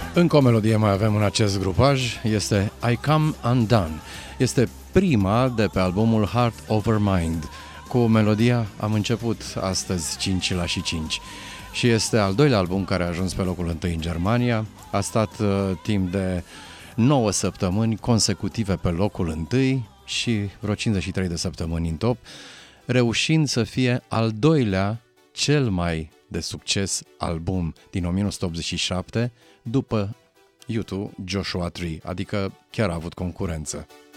Încă o melodie mai avem în acest grupaj, este I Come Undone. Este prima de pe albumul Heart Over Mind. Cu melodia am început astăzi 5 la și 5 și este al doilea album care a ajuns pe locul 1 în Germania. A stat timp de 9 săptămâni consecutive pe locul 1 și vreo 53 de săptămâni în top, reușind să fie al doilea cel mai de succes album din 1987 după U2, Joshua Tree, adică chiar a avut concurență.